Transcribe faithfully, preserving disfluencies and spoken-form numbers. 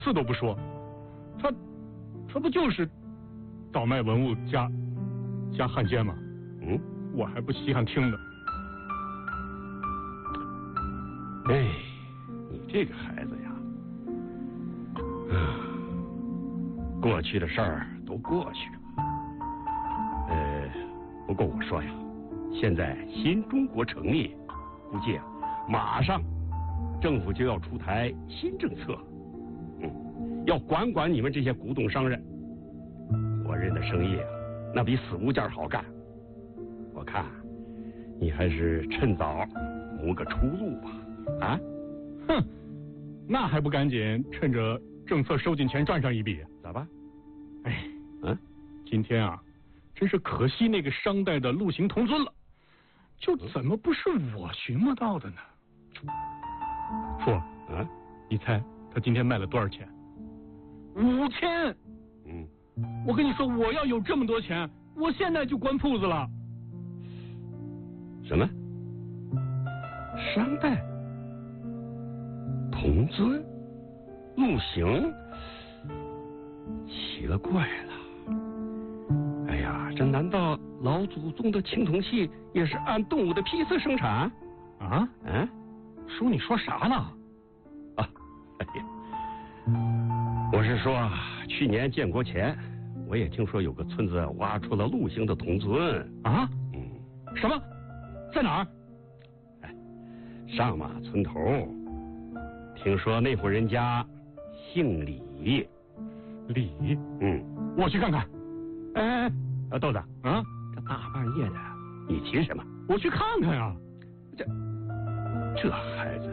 字都不说，他他不就是倒卖文物加加汉奸吗？ 嗯， 我还不稀罕听呢。 哎，你这个孩子呀，啊，过去的事儿都过去了。呃，不过我说呀，现在新中国成立，估计啊，马上政府就要出台新政策，嗯，要管管你们这些古董商人。我认的生意啊，那比死物件好干。我看你还是趁早谋个出路吧。啊， 哼，那还不赶紧趁着政策收紧前赚上一笔？ 咋吧？ 哎， 嗯， 今天啊，真是可惜那个商代的陆行童尊了，就怎么不是我寻摸到的呢？说， 啊， 你猜他今天卖了多少钱？五千。 嗯， 我跟你说，我要有这么多钱，我现在就关铺子了。 什么？商代？童尊？陆行？奇了怪了！哎呀，这难道老祖宗的青铜器也是按动物的批次生产？ 啊？ 嗯， 叔，你说啥呢？ 啊，哎呀，我是说，去年建国前，我也听说有个村子挖出了陆行的童尊。 啊？ 嗯， 什么？在哪儿？ 哎，上马村头。听说那户人家姓李。 李？ 嗯， 我去看看。 哎，啊，豆子， 啊， 这大半夜的，你急什么？ 我去看看呀。 这这孩子